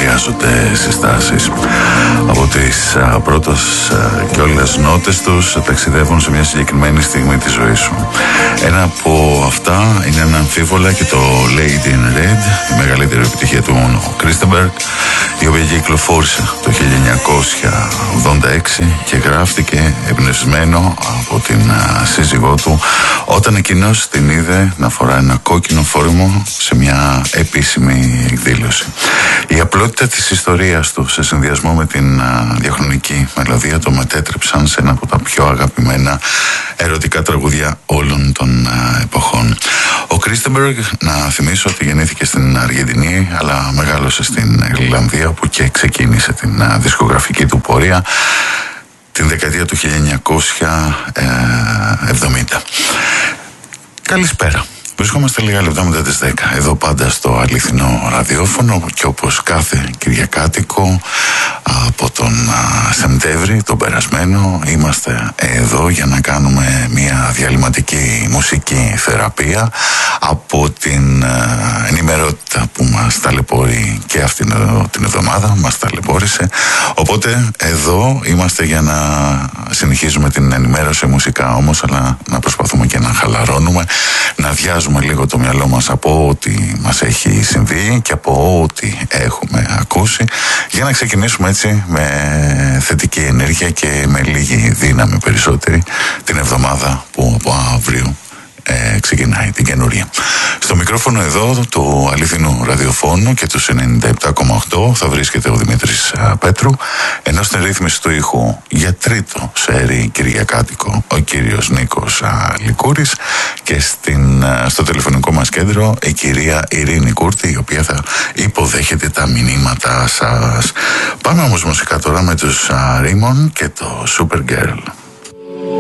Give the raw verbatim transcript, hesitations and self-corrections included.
χρειάζονται συστάσεις. Από τις α, πρώτες α, και όλες νότες τους ταξιδεύουν σε μια συγκεκριμένη στιγμή της ζωής σου. Ένα από αυτά είναι αναμφίβολα και το Lady in Red, η μεγαλύτερη επιτυχία του Christenberg, η οποία κυκλοφόρησε το χίλια εννιακόσια ογδόντα έξι και γράφτηκε εμπνευσμένο από την α, σύζυγό του όταν εκείνος την είδε να φορά ένα κόκκινο φόρμο σε μια επίσημη εκδήλωση. Η απλότητα της ιστορίας του σε συνδυασμό με την α, διαχρονική μελωδία το μετέτρεψαν σε ένα από τα πιο αγαπημένα ερωτικά τραγουδιά όλων των α, εποχών. Ο Christenberg, να θυμίσω ότι γεννήθηκε στην Αργεντινή αλλά μεγάλωσε στην Ιρλανδία, όπου και ξεκίνησε την α, δισκογραφική του πορεία την δεκαετία του χίλια εννιακόσια εβδομήντα. Καλησπέρα. Βρισκόμαστε λίγα λεπτά μετά τις δέκα, εδώ πάντα στο αληθινό ραδιόφωνο, και όπως κάθε Κυριακάτικο από τον α, Σεπτέμβρη, τον περασμένο, είμαστε εδώ για να κάνουμε μια διαλυματική μουσική θεραπεία από την α, ενημερότητα που μας ταλαιπωρεί και αυτήν την εβδομάδα, μας ταλαιπώρησε. Οπότε εδώ είμαστε για να συνεχίζουμε την ενημέρωση μουσικά όμως, αλλά να προσπαθούμε και να χαλαρώνουμε, να διάζουμε λίγο το μυαλό μας από ό,τι μας έχει συμβεί και από ό,τι έχουμε ακούσει, για να ξεκινήσουμε έτσι με θετική ενέργεια και με λίγη δύναμη περισσότερη την εβδομάδα που από αύριο Ε, ξεκινάει την καινούρια. Στο μικρόφωνο εδώ του αληθινού ραδιοφώνου και του ενενήντα επτά κόμμα οκτώ θα βρίσκεται ο Δημήτρης α, Πέτρου, ενώ στην ρύθμιση του ήχου για τρίτο σερί Κυριακάτικο ο κύριος Νίκος α, Λικούρης, και στην, α, στο τηλεφωνικό μας κέντρο η κυρία Ειρήνη Κούρτη, η οποία θα υποδέχεται τα μηνύματα σας. Πάμε όμως μουσικά τώρα με τους Ρίμον και το Supergirl.